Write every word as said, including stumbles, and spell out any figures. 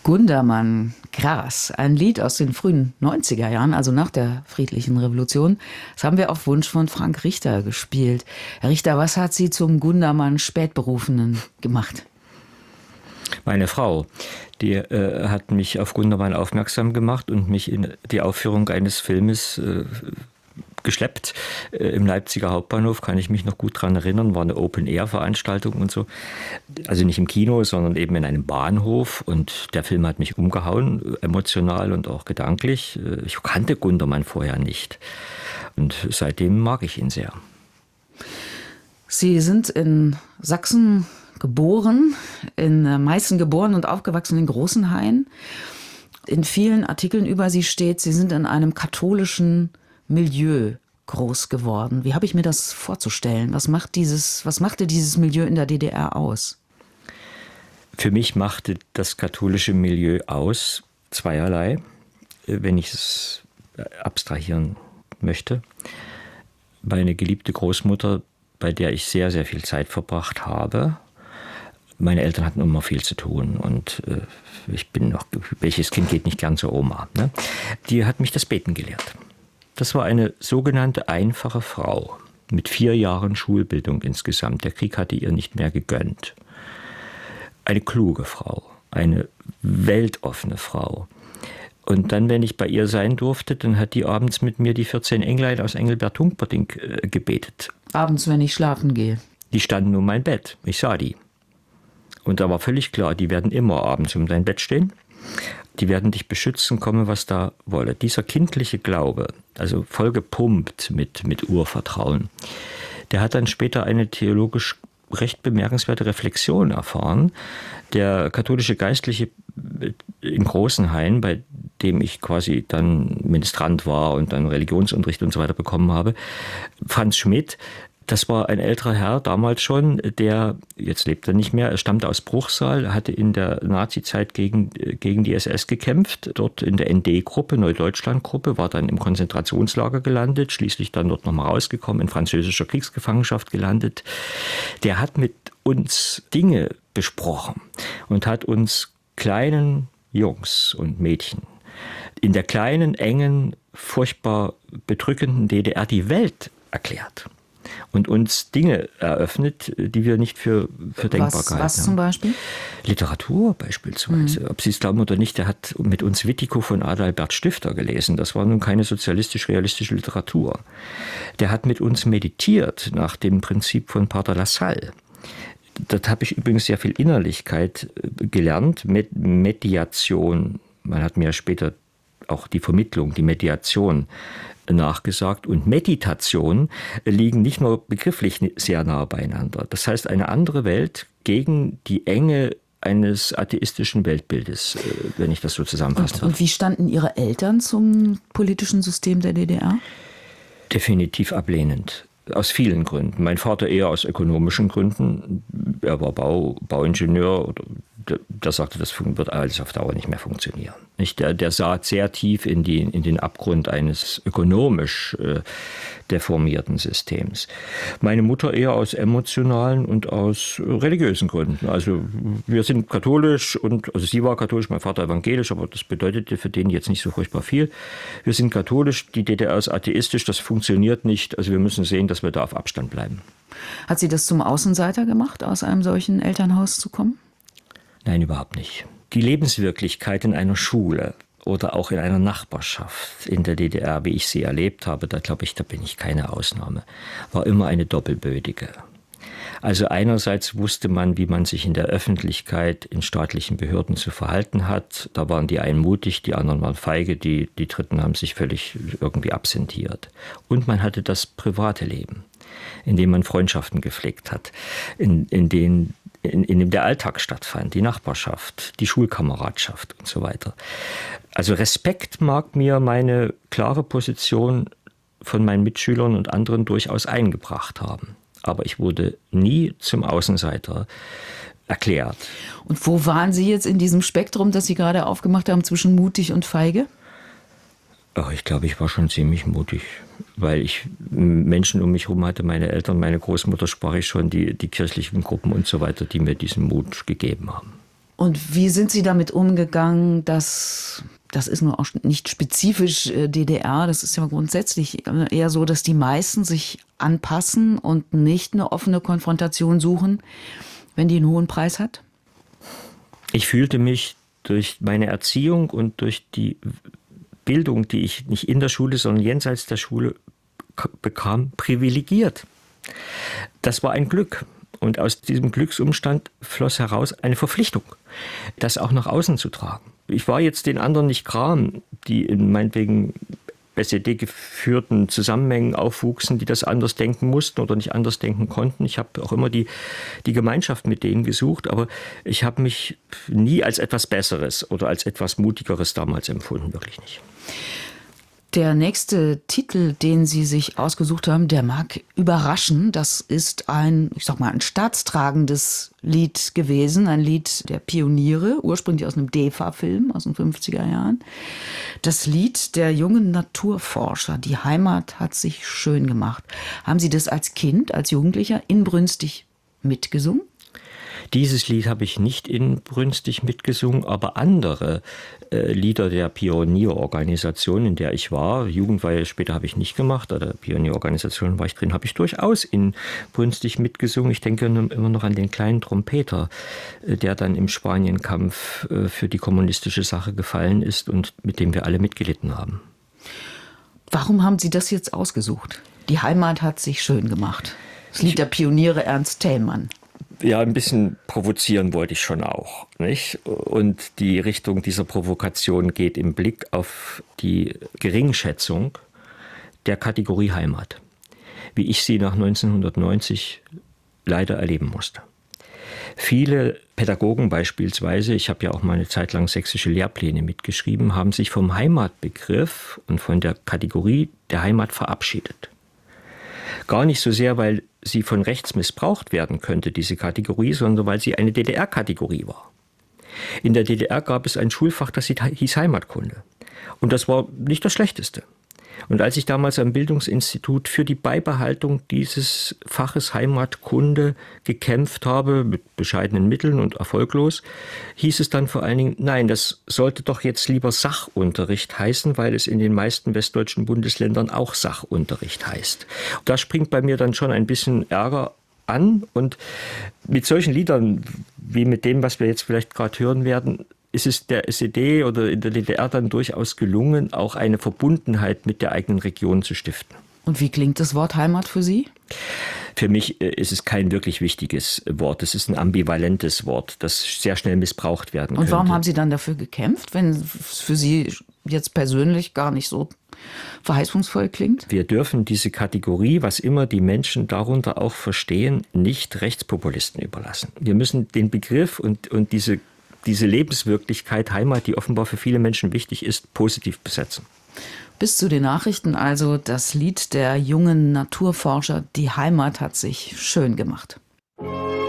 Gundermann, Gras, ein Lied aus den frühen neunziger Jahren, also nach der friedlichen Revolution. Das haben wir auf Wunsch von Frank Richter gespielt. Herr Richter, was hat Sie zum Gundermann Spätberufenen gemacht? Meine Frau, die äh, hat mich auf Gundermann aufmerksam gemacht und mich in die Aufführung eines Filmes äh, geschleppt. Äh, Im Leipziger Hauptbahnhof, kann ich mich noch gut dran erinnern, war eine Open-Air-Veranstaltung und so. Also nicht im Kino, sondern eben in einem Bahnhof. Und der Film hat mich umgehauen, emotional und auch gedanklich. Ich kannte Gundermann vorher nicht. Und seitdem mag ich ihn sehr. Sie sind in Sachsen geboren, in Meißen geboren und aufgewachsen in Großenhain. In vielen Artikeln über Sie steht, Sie sind in einem katholischen Milieu groß geworden. Wie habe ich mir das vorzustellen? Was macht dieses, was machte dieses Milieu in der D D R aus? Für mich machte das katholische Milieu aus zweierlei, wenn ich es abstrahieren möchte. Meine geliebte Großmutter, bei der ich sehr, sehr viel Zeit verbracht habe. Meine Eltern hatten immer viel zu tun und äh, ich bin noch, welches Kind geht nicht gern zur Oma, ne? Die hat mich das Beten gelehrt. Das war eine sogenannte einfache Frau mit vier Jahren Schulbildung insgesamt. Der Krieg hatte ihr nicht mehr gegönnt. Eine kluge Frau, eine weltoffene Frau. Und dann, wenn ich bei ihr sein durfte, dann hat die abends mit mir die vierzehn Englein aus Engelbert-Humperdinck äh, gebetet. Abends, wenn ich schlafen gehe? Die standen um mein Bett. Ich sah die. Und da war völlig klar, die werden immer abends um dein Bett stehen. Die werden dich beschützen, komme was da wolle. Dieser kindliche Glaube, also voll gepumpt mit, mit Urvertrauen, der hat dann später eine theologisch recht bemerkenswerte Reflexion erfahren. Der katholische Geistliche in Großenhain, bei dem ich quasi dann Ministrant war und dann Religionsunterricht und so weiter bekommen habe, Franz Schmidt, das war ein älterer Herr, damals schon, der, jetzt lebt er nicht mehr, er stammte aus Bruchsal, hatte in der Nazizeit gegen, gegen die S S gekämpft, dort in der N D-Gruppe, Neudeutschland-Gruppe, war dann im Konzentrationslager gelandet, schließlich dann dort nochmal rausgekommen, in französischer Kriegsgefangenschaft gelandet. Der hat mit uns Dinge besprochen und hat uns kleinen Jungs und Mädchen in der kleinen, engen, furchtbar bedrückenden D D R die Welt erklärt. Und uns Dinge eröffnet, die wir nicht für, für denkbar was, gehalten was haben. zum Beispiel? Literatur beispielsweise. Mhm. Ob Sie es glauben oder nicht, der hat mit uns Wittico von Adalbert Stifter gelesen. Das war nun keine sozialistisch-realistische Literatur. Der hat mit uns meditiert nach dem Prinzip von Pater Lassalle. Dort habe ich übrigens sehr viel Innerlichkeit gelernt, mit Mediation. Man hat mir später auch die Vermittlung, die Mediation nachgesagt. Und Meditation liegen nicht nur begrifflich sehr nah beieinander. Das heißt, eine andere Welt gegen die Enge eines atheistischen Weltbildes, wenn ich das so zusammenfassen darf. Und, und wie standen Ihre Eltern zum politischen System der D D R? Definitiv ablehnend. Aus vielen Gründen. Mein Vater eher aus ökonomischen Gründen. Er war Bau, Bauingenieur. Der, der sagte, das wird alles auf Dauer nicht mehr funktionieren. Nicht? Der, der sah sehr tief in, die, in den Abgrund eines ökonomisch äh, deformierten Systems. Meine Mutter eher aus emotionalen und aus religiösen Gründen. Also wir sind katholisch und, also sie war katholisch, mein Vater evangelisch, aber das bedeutete für den jetzt nicht so furchtbar viel. Wir sind katholisch, die D D R ist atheistisch, das funktioniert nicht. Also wir müssen sehen, dass wir da auf Abstand bleiben. Hat sie das zum Außenseiter gemacht, aus einem solchen Elternhaus zu kommen? Nein, überhaupt nicht. Die Lebenswirklichkeit in einer Schule oder auch in einer Nachbarschaft in der D D R, wie ich sie erlebt habe, da glaube ich, da bin ich keine Ausnahme, war immer eine doppelbödige. Also einerseits wusste man, wie man sich in der Öffentlichkeit in staatlichen Behörden zu verhalten hat. Da waren die einen mutig, die anderen waren feige, die, die Dritten haben sich völlig irgendwie absentiert. Und man hatte das private Leben, in dem man Freundschaften gepflegt hat, in, in denen In, in dem der Alltag stattfand, die Nachbarschaft, die Schulkameradschaft und so weiter. Also Respekt mag mir meine klare Position von meinen Mitschülern und anderen durchaus eingebracht haben. Aber ich wurde nie zum Außenseiter erklärt. Und wo waren Sie jetzt in diesem Spektrum, das Sie gerade aufgemacht haben, zwischen mutig und feige? Ach, ich glaube, ich war schon ziemlich mutig, weil ich Menschen um mich herum hatte, meine Eltern, meine Großmutter, sprach ich schon, die, die kirchlichen Gruppen und so weiter, die mir diesen Mut gegeben haben. Und wie sind Sie damit umgegangen, dass, das ist nur auch nicht spezifisch D D R, das ist ja grundsätzlich eher so, dass die meisten sich anpassen und nicht eine offene Konfrontation suchen, wenn die einen hohen Preis hat? Ich fühlte mich durch meine Erziehung und durch die Bildung, die ich nicht in der Schule, sondern jenseits der Schule bekam, privilegiert. Das war ein Glück. Und aus diesem Glücksumstand floss heraus eine Verpflichtung, das auch nach außen zu tragen. Ich war jetzt den anderen nicht gram, die in meinetwegen S E D-geführten Zusammenhängen aufwuchsen, die das anders denken mussten oder nicht anders denken konnten. Ich habe auch immer die, die Gemeinschaft mit denen gesucht, aber ich habe mich nie als etwas Besseres oder als etwas Mutigeres damals empfunden, wirklich nicht. Der nächste Titel, den Sie sich ausgesucht haben, der mag überraschen. Das ist ein, ich sag mal, ein staatstragendes Lied gewesen, ein Lied der Pioniere, ursprünglich aus einem D E F A-Film aus den fünfziger Jahren. Das Lied der jungen Naturforscher, die Heimat hat sich schön gemacht. Haben Sie das als Kind, als Jugendlicher inbrünstig mitgesungen? Dieses Lied habe ich nicht inbrünstig mitgesungen, aber andere äh, Lieder der Pionierorganisation, in der ich war, Jugendweihe später habe ich nicht gemacht, aber der Pionierorganisation war ich drin, habe ich durchaus inbrünstig mitgesungen. Ich denke immer noch an den kleinen Trompeter, äh, der dann im Spanienkampf äh, für die kommunistische Sache gefallen ist und mit dem wir alle mitgelitten haben. Warum haben Sie das jetzt ausgesucht? Die Heimat hat sich schön gemacht. Das Lied der Pioniere, Ernst Thälmann. Ja, ein bisschen provozieren wollte ich schon auch, nicht? Und die Richtung dieser Provokation geht im Blick auf die Geringschätzung der Kategorie Heimat, wie ich sie nach neunzehnhundertneunzig leider erleben musste. Viele Pädagogen beispielsweise, ich habe ja auch mal eine Zeit lang sächsische Lehrpläne mitgeschrieben, haben sich vom Heimatbegriff und von der Kategorie der Heimat verabschiedet. Gar nicht so sehr, weil sie von rechts missbraucht werden könnte, diese Kategorie, sondern weil sie eine D D R-Kategorie war. In der D D R gab es ein Schulfach, das hieß Heimatkunde. Und das war nicht das Schlechteste. Und als ich damals am Bildungsinstitut für die Beibehaltung dieses Faches Heimatkunde gekämpft habe, mit bescheidenen Mitteln und erfolglos, hieß es dann vor allen Dingen, nein, das sollte doch jetzt lieber Sachunterricht heißen, weil es in den meisten westdeutschen Bundesländern auch Sachunterricht heißt. Da springt bei mir dann schon ein bisschen Ärger an. Und mit solchen Liedern, wie mit dem, was wir jetzt vielleicht gerade hören werden, ist es der S E D oder in der D D R dann durchaus gelungen, auch eine Verbundenheit mit der eigenen Region zu stiften. Und wie klingt das Wort Heimat für Sie? Für mich ist es kein wirklich wichtiges Wort. Es ist ein ambivalentes Wort, das sehr schnell missbraucht werden könnte. Und warum haben Sie dann dafür gekämpft, wenn es für Sie jetzt persönlich gar nicht so verheißungsvoll klingt? Wir dürfen diese Kategorie, was immer die Menschen darunter auch verstehen, nicht Rechtspopulisten überlassen. Wir müssen den Begriff und, und diese diese Lebenswirklichkeit Heimat, die offenbar für viele Menschen wichtig ist, positiv besetzen. Bis zu den Nachrichten also das Lied der jungen Naturforscher, die Heimat hat sich schön gemacht.